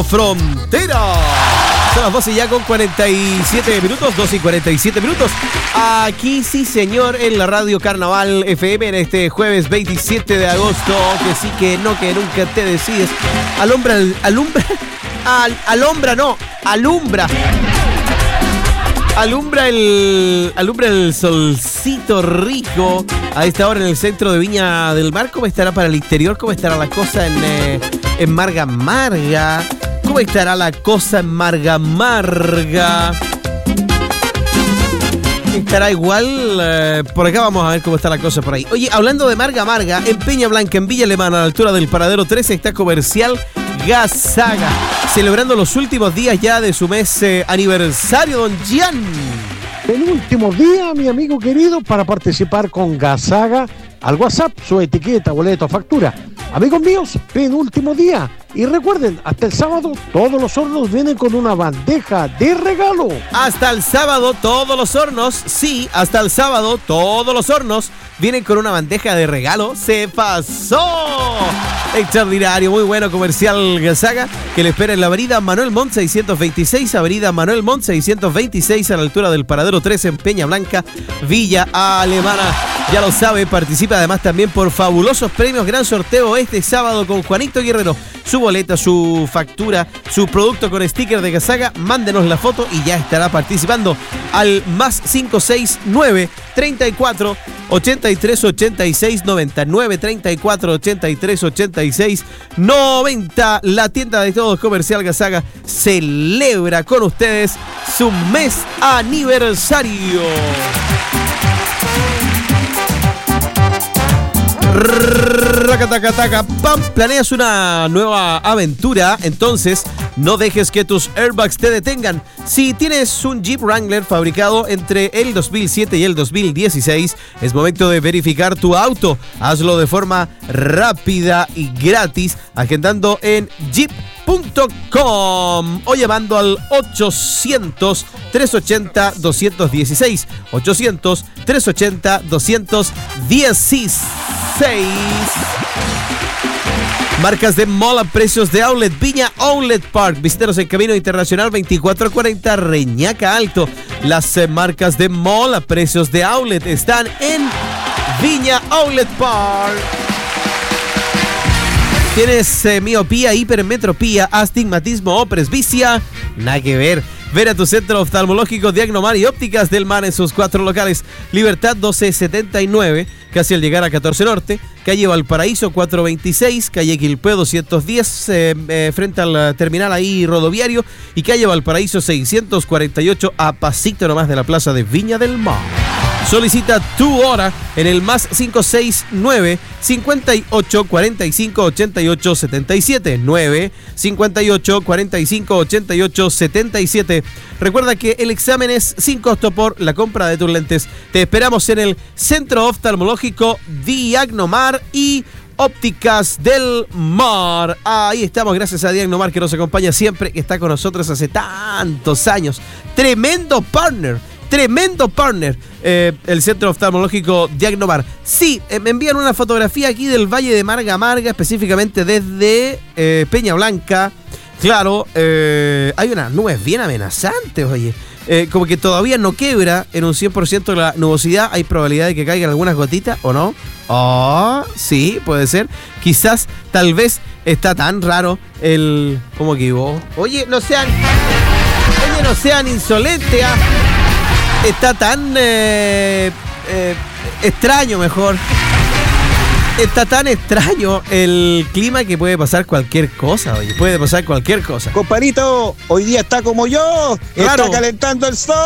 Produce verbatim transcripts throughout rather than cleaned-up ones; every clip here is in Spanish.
Marcando Frontera. Son las doce ya con cuarenta y siete minutos, doce y cuarenta y siete minutos. Aquí sí, señor, en la Radio Carnaval F M en este jueves veintisiete de agosto. Que sí, que no, que nunca te decides. Alumbra, alumbra, al, alumbra, no, alumbra. Alumbra el, alumbra el solcito rico a esta hora en el centro de Viña del Mar. ¿Cómo estará para el interior? ¿Cómo estará la cosa en, eh, en Marga Marga? ¿Cómo estará la cosa en Marga Marga? Estará igual, eh, por acá vamos a ver cómo está la cosa por ahí. Oye, hablando de Marga Marga, en Peña Blanca, en Villa Alemana, a la altura del Paradero trece, está Comercial Gasaga, celebrando los últimos días ya de su mes eh, aniversario, don Gian. Penúltimo día, mi amigo querido, para participar con Gasaga al WhatsApp, su etiqueta, boleto, factura. Amigos míos, penúltimo día. Y recuerden, hasta el sábado todos los hornos vienen con una bandeja de regalo. Hasta el sábado todos los hornos, sí, hasta el sábado todos los hornos vienen con una bandeja de regalo. ¡Se pasó! Extraordinario, muy bueno. Comercial Gasaga, que le espera en la avenida Manuel Montt seiscientos veintiséis, avenida Manuel Montt seiscientos veintiséis, a la altura del Paradero trece en Peña Blanca, Villa Alemana. Ya lo sabe, participa además también por fabulosos premios. Gran sorteo este sábado con Juanito Guerrero. Su boleta, su factura, su producto con sticker de Gasaga, mándenos la foto y ya estará participando al más cinco seis nueve, treinta y cuatro, ochenta y tres, ochenta y seis, noventa y nueve, treinta y cuatro, ochenta y tres, ochenta y seis, noventa. La tienda de todos Comercial Gasaga celebra con ustedes su mes aniversario. Racatacataca, pam. ¿Planeas una nueva aventura? Entonces no dejes que tus airbags te detengan. Si tienes un Jeep Wrangler fabricado entre el dos mil siete y el dos mil dieciséis, es momento de verificar tu auto. Hazlo de forma rápida y gratis, agendando en jeep punto com o llamando al ochocientos, trescientos ochenta, doscientos dieciséis. ochocientos, trescientos ochenta, doscientos dieciséis. Marcas de mall a precios de outlet. Viña Outlet Park. Visítanos en Camino Internacional veinticuatro cuarenta, Reñaca Alto. Las eh, marcas de mall a precios de outlet están en Viña Outlet Park. ¿Tienes eh, miopía, hipermetropía, astigmatismo o presbicia? Nada que ver. Ven a tu centro oftalmológico Diagnomar y Ópticas del Mar en sus cuatro locales. Libertad doce setenta y nueve, casi al llegar a catorce Norte. Calle Valparaíso cuatrocientos veintiséis, calle Quilpué doscientos diez, eh, eh, frente al terminal ahí rodoviario. Y calle Valparaíso seiscientos cuarenta y ocho, a pasito nomás de la plaza de Viña del Mar. Solicita tu hora en el más cinco seis nueve, cincuenta y ocho, cuarenta y cinco, ochenta y ocho, setenta y siete. nueve, cincuenta y ocho, cuarenta y cinco, ochenta y ocho, setenta y siete. Recuerda que el examen es sin costo por la compra de tus lentes. Te esperamos en el Centro Oftalmológico Diagnomar y Ópticas del Mar. Ahí estamos, gracias a Diagnomar, que nos acompaña siempre, que está con nosotros hace tantos años. Tremendo partner. Tremendo partner, eh, el Centro Oftalmológico Diagnomar. Sí, eh, me envían una fotografía aquí del Valle de Marga Marga, específicamente desde eh, Peña Blanca. Claro, eh, hay unas nubes bien amenazantes, oye. Eh, como que todavía no quebra en un cien por ciento la nubosidad. Hay probabilidad de que caigan algunas gotitas, ¿o no? Oh, sí, puede ser. Quizás, tal vez, está tan raro el... ¿Cómo que vos? Oye, no sean... Oye, no sean insolentes, ¿ah? Está tan eh, eh, extraño, mejor. Está tan extraño el clima que puede pasar cualquier cosa, oye. Puede pasar cualquier cosa. Comparito, hoy día está como yo. Claro. Está calentando el sol.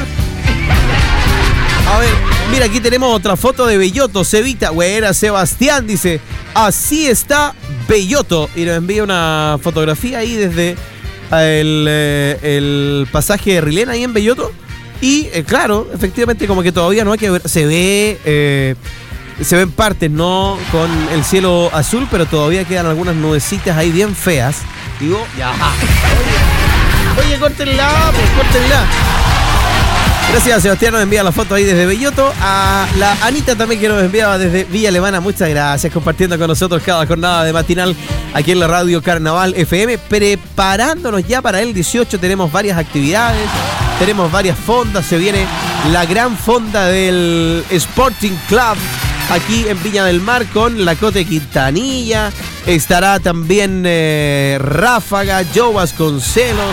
A ver, mira, aquí tenemos otra foto de Belloto, Cevita. Buena, Sebastián, dice. Así está Belloto. Y nos envía una fotografía ahí desde el, eh, el pasaje de Rilén ahí en Belloto. Y eh, claro, efectivamente como que todavía no hay que ver, se ve, eh, se ven partes, no con el cielo azul, pero todavía quedan algunas nubecitas ahí bien feas. Digo, ya. Oye, oye, córtenla, pues córtenla. Gracias, Sebastián, nos envía la foto ahí desde Belloto. A la Anita también, que nos enviaba desde Villa Alemana. Muchas gracias, compartiendo con nosotros cada jornada de matinal aquí en la radio Carnaval F M. Preparándonos ya para el dieciocho, tenemos varias actividades, tenemos varias fondas. Se viene la gran fonda del Sporting Club aquí en Viña del Mar con la Cote Quintanilla. Estará también eh, Ráfaga, Joe Vasconcelos.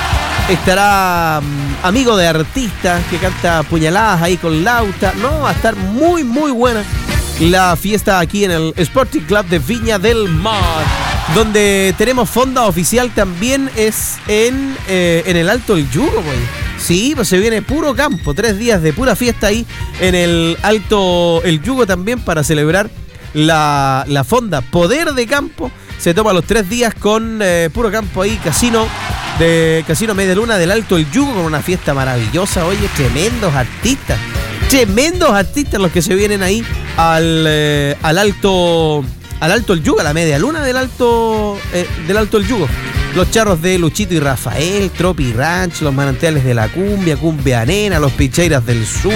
Estará um, amigo de artistas que canta puñaladas ahí con Lauta. No, va a estar muy, muy buena la fiesta aquí en el Sporting Club de Viña del Mar. Donde tenemos fonda oficial también es en, eh, en el Alto El Yugo, güey. Sí, pues se viene puro campo. Tres días de pura fiesta ahí en el Alto El Yugo también para celebrar la, la fonda Poder de Campo. Se toma los tres días con eh, puro campo ahí, casino de Casino Media Luna del Alto El Yugo, con una fiesta maravillosa. Oye, tremendos artistas, tremendos artistas los que se vienen ahí al, eh, al Alto al Alto El Yugo, a la Media Luna del Alto eh, del Alto El Yugo. Los charros de Luchito y Rafael, Tropi Ranch, los manantiales de la cumbia, Cumbia Nena, los Picheiras del Sur,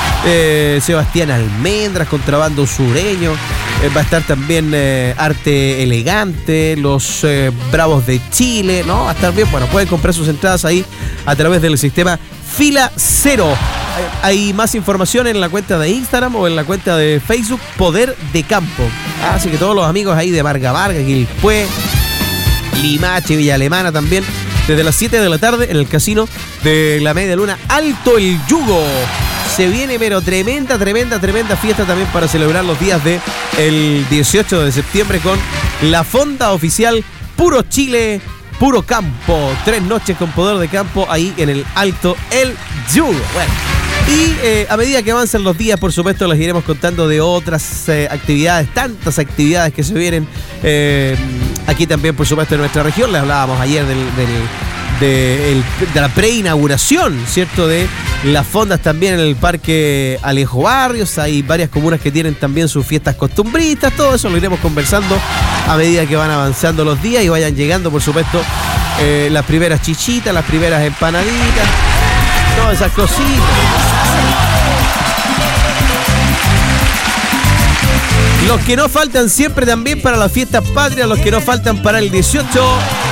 eh, Sebastián Almendras, Contrabando Sureño. Eh, va a estar también eh, Arte Elegante, los eh, Bravos de Chile, ¿no? Va a estar bien. Bueno, pueden comprar sus entradas ahí a través del sistema Fila Cero. Hay más información en la cuenta de Instagram o en la cuenta de Facebook Poder de Campo. Así que todos los amigos ahí de Marga Marga, Quilpué, Limache, Villa Alemana también, desde las siete de la tarde en el casino de la Media Luna Alto El Yugo. Se viene, pero tremenda, tremenda, tremenda fiesta también para celebrar los días de el dieciocho de septiembre con la fonda oficial Puro Chile, Puro Campo. Tres noches con Poder de Campo ahí en el Alto El Yugo. Bueno, y eh, a medida que avanzan los días, por supuesto, les iremos contando de otras eh, actividades, tantas actividades que se vienen eh, aquí también, por supuesto, en nuestra región. Les hablábamos ayer del, del, de, el, de la preinauguración, ¿cierto?, de las fondas también en el Parque Alejo Barrios. Hay varias comunas que tienen también sus fiestas costumbristas. Todo eso lo iremos conversando a medida que van avanzando los días y vayan llegando, por supuesto, eh, las primeras chichitas, las primeras empanaditas, todas esas cositas. Los que no faltan siempre también para las fiestas patrias, los que no faltan para el dieciocho,